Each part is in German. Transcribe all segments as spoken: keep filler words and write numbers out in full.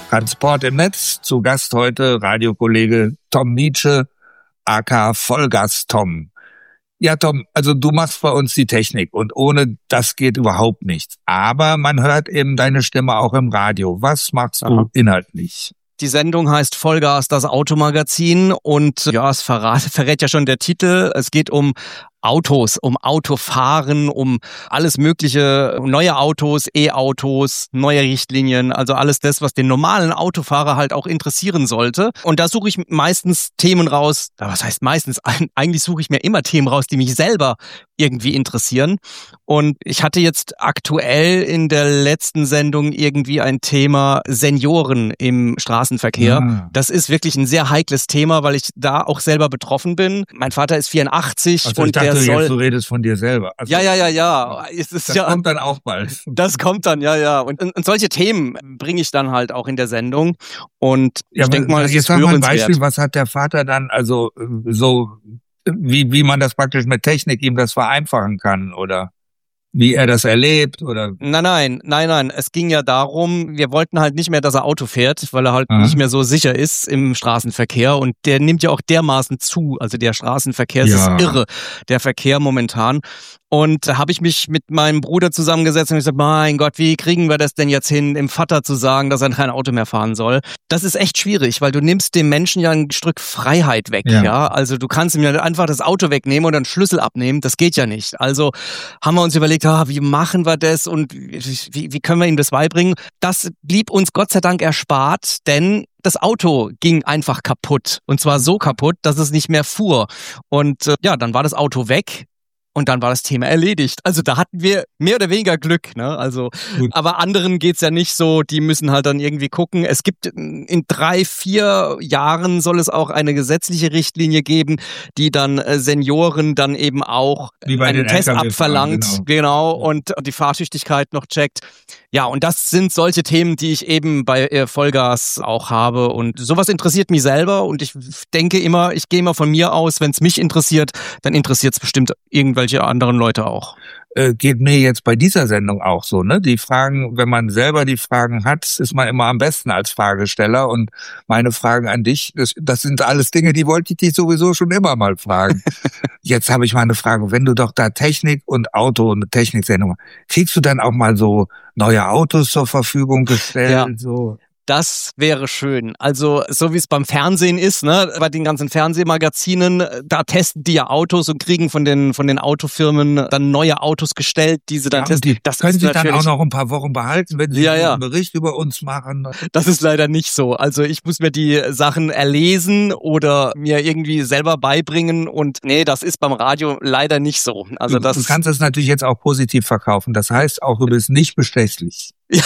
Transport im Netz. Zu Gast heute Radiokollege Tom Nietzsche, aka Vollgas Tom. Ja, Tom, also du machst bei uns die Technik und ohne das geht überhaupt nichts. Aber man hört eben deine Stimme auch im Radio. Was machst du Aha. inhaltlich? Die Sendung heißt Vollgas, das Automagazin, und ja, es verrät, verrät ja schon der Titel. Es geht um Autos, um Autofahren, um alles mögliche, neue Autos, E-Autos, neue Richtlinien, also alles das, was den normalen Autofahrer halt auch interessieren sollte. Und da suche ich meistens Themen raus, was heißt meistens, eigentlich suche ich mir immer Themen raus, die mich selber irgendwie interessieren. Und ich hatte jetzt aktuell in der letzten Sendung irgendwie ein Thema Senioren im Straßenverkehr. Ja. Das ist wirklich ein sehr heikles Thema, weil ich da auch selber betroffen bin. Mein Vater ist vierundachtzig also und der soll... Jetzt, du redest von dir selber. Also ja, ja, ja, ja. Es ist das ja, kommt dann auch bald. Das kommt dann, ja, ja. Und, und solche Themen bringe ich dann halt auch in der Sendung. Und ich ja, denke mal, das jetzt ist sag mal ein Beispiel, hörenswert. Was hat der Vater dann, also so, wie, wie man das praktisch mit Technik ihm das vereinfachen kann, oder wie er das erlebt, oder? Nein, nein, nein, nein. Es ging ja darum, wir wollten halt nicht mehr, dass er Auto fährt, weil er halt Aha. nicht mehr so sicher ist im Straßenverkehr. Und der nimmt ja auch dermaßen zu. Also der Straßenverkehr, es ja. ist irre, der Verkehr momentan. Und da habe ich mich mit meinem Bruder zusammengesetzt und gesagt, mein Gott, wie kriegen wir das denn jetzt hin, dem Vater zu sagen, dass er kein Auto mehr fahren soll? Das ist echt schwierig, weil du nimmst dem Menschen ja ein Stück Freiheit weg. Ja. ja? Also du kannst ihm ja einfach das Auto wegnehmen und einen Schlüssel abnehmen. Das geht ja nicht. Also haben wir uns überlegt, ah, wie machen wir das und wie, wie können wir ihm das beibringen? Das blieb uns Gott sei Dank erspart, denn das Auto ging einfach kaputt. Und zwar so kaputt, dass es nicht mehr fuhr. Und äh, ja, dann war das Auto weg. Und dann war das Thema erledigt. Also da hatten wir mehr oder weniger Glück, ne? Also, Gut. aber anderen geht's ja nicht so. Die müssen halt dann irgendwie gucken. Es gibt in drei, vier Jahren soll es auch eine gesetzliche Richtlinie geben, die dann äh, Senioren dann eben auch einen Test abverlangt, genau. genau, und die Fahrtüchtigkeit noch checkt. Ja, und das sind solche Themen, die ich eben bei äh, Vollgas auch habe. Und sowas interessiert mich selber. Und ich denke immer, ich gehe immer von mir aus, wenn es mich interessiert, dann interessiert es bestimmt irgendwelche anderen Leute auch. Äh, geht mir jetzt bei dieser Sendung auch so, ne? Die Fragen, wenn man selber die Fragen hat, ist man immer am besten als Fragesteller. Und meine Fragen an dich, das, das sind alles Dinge, die wollte ich dich sowieso schon immer mal fragen. Jetzt habe ich mal eine Frage. Wenn du doch da Technik und Auto und Techniksendung, kriegst du dann auch mal so neue Autos zur Verfügung gestellt? Ja. So? Das wäre schön. Also so wie es beim Fernsehen ist, ne, bei den ganzen Fernsehmagazinen, da testen die ja Autos und kriegen von den von den Autofirmen dann neue Autos gestellt, die sie dann ja, testen. Die das können sie dann auch noch ein paar Wochen behalten, wenn sie ja, ja. einen Bericht über uns machen. Das ist leider nicht so. Also ich muss mir die Sachen erlesen oder mir irgendwie selber beibringen und nee, das ist beim Radio leider nicht so. Also du, das du kannst es natürlich jetzt auch positiv verkaufen. Das heißt auch, du bist nicht bestechlich. Ja,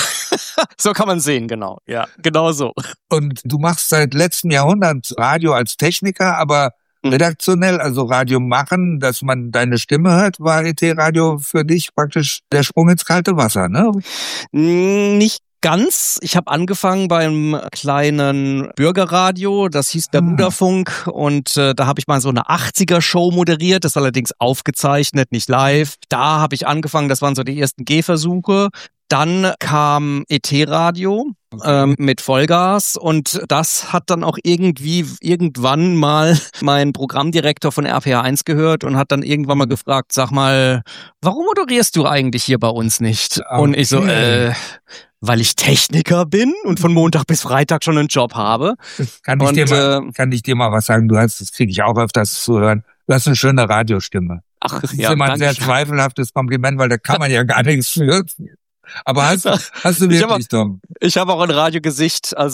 so kann man sehen, genau. Ja, genau so. Und du machst seit letztem Jahrhundert Radio als Techniker, aber redaktionell, also Radio machen, dass man deine Stimme hört, war E T-Radio für dich praktisch der Sprung ins kalte Wasser, ne? Nicht ganz. Ich habe angefangen beim kleinen Bürgerradio, das hieß der Buderfunk, und äh, da habe ich mal so eine achtziger-Show moderiert, das war allerdings aufgezeichnet, nicht live. Da habe ich angefangen, das waren so die ersten Gehversuche. Dann kam E T-Radio ähm, mit Vollgas und das hat dann auch irgendwie irgendwann mal mein Programmdirektor von R P R eins gehört und hat dann irgendwann mal gefragt, sag mal, warum moderierst du eigentlich hier bei uns nicht? Okay. Und ich so, äh, weil ich Techniker bin und von Montag bis Freitag schon einen Job habe. Kann ich, und, dir, mal, äh, kann ich dir mal was sagen? Du hast, das kriege ich auch öfters zu hören. Du hast eine schöne Radiostimme. Ach, das ist ja, immer ein sehr schön. zweifelhaftes Kompliment, weil da kann man ja gar nichts für. Aber hast, hast du wirklich, ich hab, Tom? Ich habe auch ein Radiogesicht, also